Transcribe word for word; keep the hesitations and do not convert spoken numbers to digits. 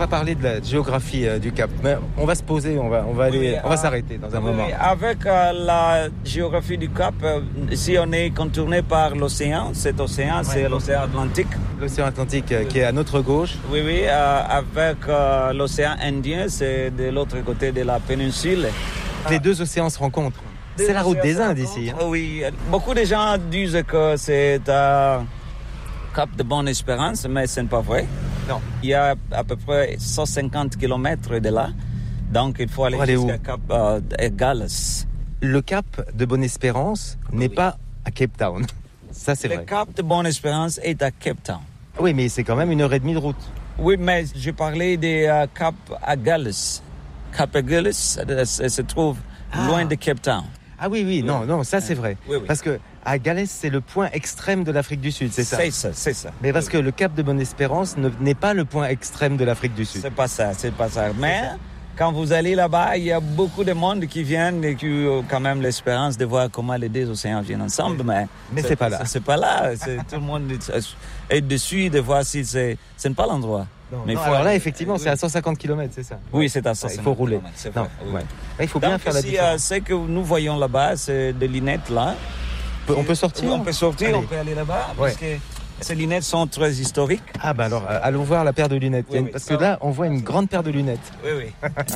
va parler de la géographie euh, du Cap. Mais on va se poser, on va, on va aller, Oui, on va euh, s'arrêter dans un oui, moment. avec euh, la géographie du Cap, euh, ici on est contourné par l'océan. Cet océan, c'est l'océan Atlantique. L'océan Atlantique euh, qui est à notre gauche. Oui, oui, euh, avec euh, l'océan Indien, c'est de l'autre côté de la péninsule. Les deux océans se rencontrent. C'est la route des Indes ici. Hein. Oui, beaucoup de gens disent que c'est un Cap de Bonne-Espérance, mais ce n'est pas vrai. Non. Il y a à peu près cent cinquante kilomètres de là, donc il faut aller, aller jusqu'à où? Cap euh, Galles. Le Cap de Bonne-Espérance n'est Oui. pas à Cape Town. Ça, c'est Le vrai. Cap de Bonne-Espérance est à Cape Town. Oui, mais c'est quand même une heure et demie de route. Oui, mais je parlais des euh, Cap à Galles. Cap à Galles euh, se trouve Ah. loin de Cape Town. Ah oui, oui, non, non, ça c'est vrai. Oui, oui. Parce que à Galles, c'est le point extrême de l'Afrique du Sud, c'est ça. C'est ça, c'est ça. Mais parce que le Cap de Bonne-Espérance ne- n'est pas le point extrême de l'Afrique du Sud. C'est pas ça, c'est pas ça. Mais quand vous allez là-bas, il y a beaucoup de monde qui viennent et qui ont quand même l'espérance de voir comment les deux océans viennent ensemble. Mais, Mais c'est pas là. C'est pas là. C'est, tout le monde est dessus de voir si c'est, c'est pas l'endroit. Non, Mais non, il faut alors là, aller- effectivement, c'est à cent cinquante kilomètres, c'est ça. Oui, c'est à cent Il cinquante faut rouler. kilomètres, c'est Non, vrai, oui. ouais. Là, il faut bien Donc, faire la ici, euh, différence. ce que nous voyons là-bas, c'est des lunettes là. On peut- on peut sortir On peut sortir, Allez. on peut aller là-bas. Ouais. Parce que ces lunettes sont très historiques. Ah bah alors, euh, allons voir la paire de lunettes. Oui, oui, Parce ça que là, on voit une grande paire de lunettes. Oui, oui.